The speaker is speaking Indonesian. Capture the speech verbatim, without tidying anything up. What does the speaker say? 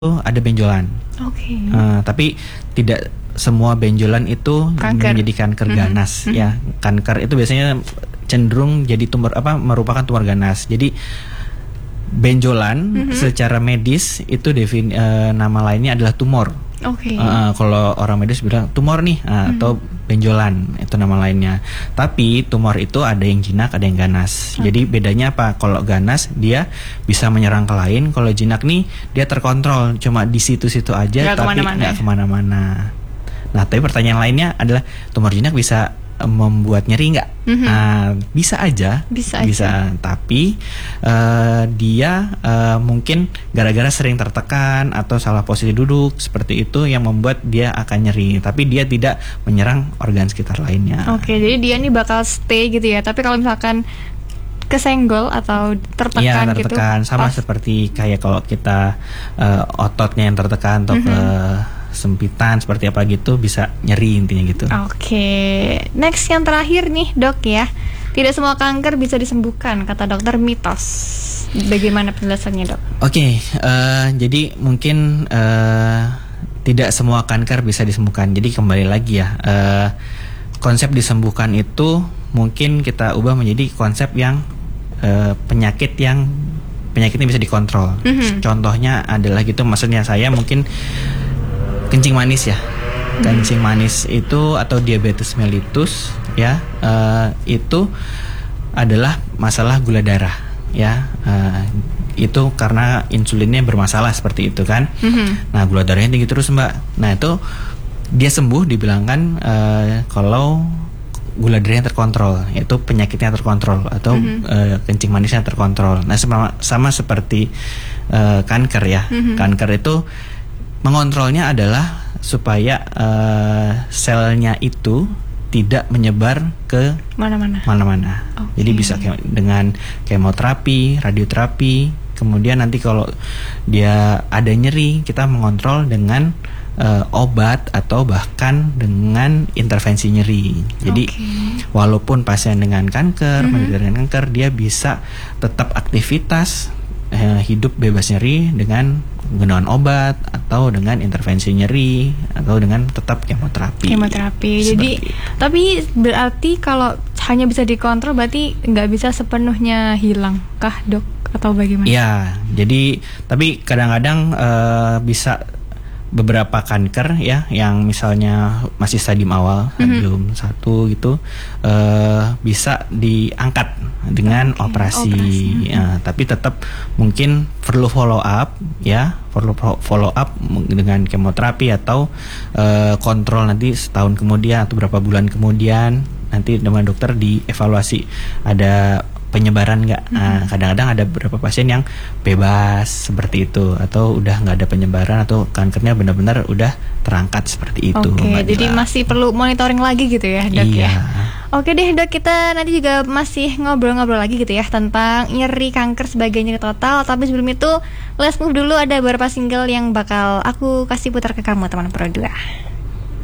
ada benjolan. Oke. Okay. Uh, tapi tidak semua benjolan itu Kanker. menjadi kanker ganas. Mm-hmm. Ya, kanker itu biasanya cenderung jadi tumor apa merupakan tumor ganas. Jadi benjolan mm-hmm. secara medis itu defin, uh, nama lainnya adalah tumor. Oke. Okay. Uh, kalau orang medis bilang tumor nih uh, mm-hmm. atau benjolan itu nama lainnya. Tapi tumor itu ada yang jinak, ada yang ganas. Okay. Jadi bedanya apa? Kalau ganas dia bisa menyerang ke lain. Kalau jinak nih dia terkontrol, cuma di situ-situ aja, gak tapi nggak kemana-mana. Nah, tapi pertanyaan lainnya adalah tumor jinak bisa membuat nyeri nggak? Mm-hmm. Nah, bisa aja, bisa, bisa. Aja. Tapi uh, dia uh, mungkin gara-gara sering tertekan atau salah posisi duduk seperti itu yang membuat dia akan nyeri. Tapi dia tidak menyerang organ sekitar lainnya. Oke, okay, jadi dia ini bakal stay gitu ya. Tapi kalau misalkan kesenggol atau tertekan, ya, tertekan gitu, sama pas. Seperti kayak kalau kita uh, ototnya yang tertekan atau mm-hmm. ke sempitan seperti apa gitu bisa nyeri intinya gitu. Oke, okay. Next yang terakhir nih dok ya, tidak semua kanker bisa disembuhkan kata dokter, mitos. Bagaimana penjelasannya dok? Oke, okay, uh, jadi mungkin uh, tidak semua kanker bisa disembuhkan. Jadi kembali lagi ya, uh, konsep disembuhkan itu mungkin kita ubah menjadi konsep yang uh, penyakit yang penyakitnya bisa dikontrol. Mm-hmm. Contohnya adalah gitu, maksudnya saya mungkin kencing manis ya, kencing manis itu atau diabetes mellitus ya, uh, itu adalah masalah gula darah ya, uh, itu karena insulinnya bermasalah seperti itu kan. Mm-hmm. Nah, gula darahnya tinggi terus mbak. Nah itu dia sembuh dibilangkan uh, kalau gula darahnya terkontrol, yaitu penyakitnya terkontrol atau mm-hmm. uh, kencing manisnya terkontrol. Nah sama, sama seperti uh, kanker ya, mm-hmm. kanker itu mengontrolnya adalah supaya uh, selnya itu tidak menyebar ke mana-mana. Mana-mana. Okay. Jadi bisa ke- dengan kemoterapi, radioterapi. Kemudian nanti kalau dia ada nyeri, kita mengontrol dengan uh, obat atau bahkan dengan intervensi nyeri. Jadi okay. walaupun pasien dengan kanker, mm-hmm. menderita dengan kanker, dia bisa tetap aktivitas uh, hidup bebas nyeri dengan penggunaan obat atau dengan intervensi nyeri atau dengan tetap kemoterapi. Kemoterapi. Jadi itu. Tapi berarti kalau hanya bisa dikontrol berarti nggak bisa sepenuhnya hilang kah dok atau bagaimana? Ya, jadi tapi kadang-kadang uh, bisa beberapa kanker ya yang misalnya masih stadium awal, stadium mm-hmm. satu gitu, uh, bisa diangkat dengan okay, operasi, operasi. Ya, tapi tetap mungkin perlu follow up ya, perlu follow up dengan kemoterapi atau uh, kontrol nanti setahun kemudian atau berapa bulan kemudian nanti dengan dokter dievaluasi ada penyebaran nggak? Nah, kadang-kadang ada beberapa pasien yang bebas seperti itu atau udah nggak ada penyebaran atau kankernya benar-benar udah terangkat seperti itu. Oke, okay, jadi masih perlu monitoring lagi gitu ya dok iya. ya. Oke deh dok, kita nanti juga masih ngobrol-ngobrol lagi gitu ya tentang nyeri kanker sebagai nyeri total. Tapi sebelum itu let's move dulu, ada beberapa single yang bakal aku kasih putar ke kamu teman Pro dua.